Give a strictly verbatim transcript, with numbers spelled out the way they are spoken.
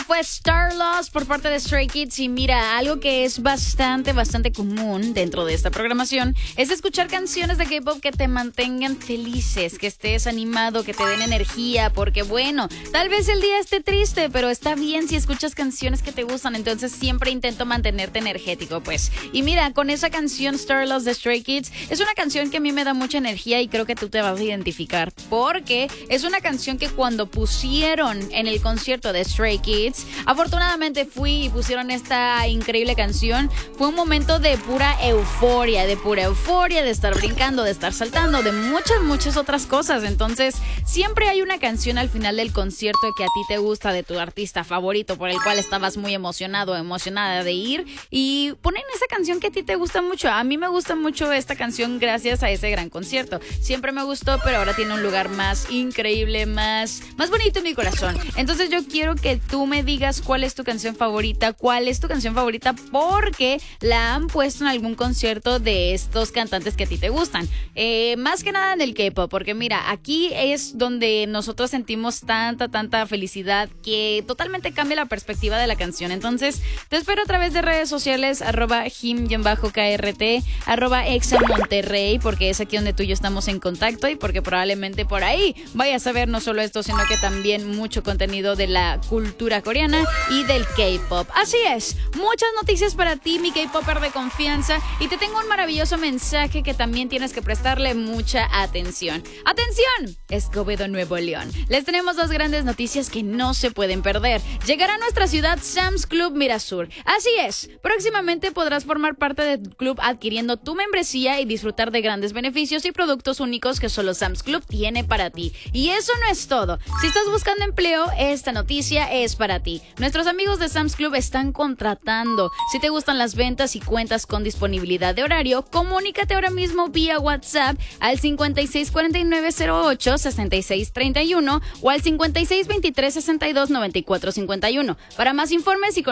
fue Starlost por parte de Stray Kids. Y mira, algo que es bastante, bastante común dentro de esta programación es escuchar canciones de K-pop que te mantengan felices, que estés animado, que te den energía, porque bueno, tal vez el día esté triste, pero está bien si escuchas canciones que te gustan, entonces siempre intento mantenerte energético, pues. Y mira, con esa canción Starlost de Stray Kids, es una canción que a mí me da mucha energía y creo que tú te vas a identificar, porque es una canción que cuando pusieron en el concierto de Stray Kids, afortunadamente fui y pusieron esta increíble canción. Fue un momento de pura euforia, de pura euforia, de estar brincando, de estar saltando, de muchas, muchas otras cosas. Entonces, siempre hay una canción al final del concierto que a ti te gusta, de tu artista favorito, por el cual estabas muy emocionado o emocionada de ir, y ponen esa canción que a ti te gusta mucho. A mí me gusta mucho esta canción gracias a ese gran concierto. Siempre me gustó, pero ahora tiene un lugar más increíble, más, más bonito en mi corazón. Entonces yo quiero que tú me digas cuál es tu canción favorita, cuál es tu canción favorita porque la han puesto en algún concierto de estos cantantes que a ti te gustan. Eh, más que nada en el K-pop, porque mira, aquí es donde nosotros sentimos tanta, tanta felicidad que totalmente cambia la perspectiva de la canción. Entonces te espero a través de redes sociales, arroba him-krt, arroba examonterrey, porque es aquí donde tú y yo estamos en contacto y porque probablemente por ahí vayas a ver no solo esto, sino que también mucho contenido de la cultura coreana y del K-pop. Así es, muchas noticias para ti, mi K-popper de confianza, y te tengo un maravilloso mensaje que también tienes que prestarle mucha atención. ¡Atención! Escobedo, Nuevo León. Les tenemos dos grandes noticias que no se pueden perder. Llegará a nuestra ciudad Sam's Club Mirasur. Así es, próximamente podrás formar parte del club adquiriendo tu membresía y disfrutar de grandes beneficios y productos únicos que solo Sam's Club tiene para ti. Y eso no es todo. Si estás buscando empleo, esta noticia es para ti. Nuestros amigos de Sam's Club están contratando. Si te gustan las ventas y cuentas con disponibilidad de horario, comunícate ahora mismo vía WhatsApp al cincuenta y seis cuarenta y nueve cero ocho sesenta y seis treinta y uno o al cincuenta y seis veintitrés sesenta y dos noventa y cuatro cincuenta y uno. Para más informes y con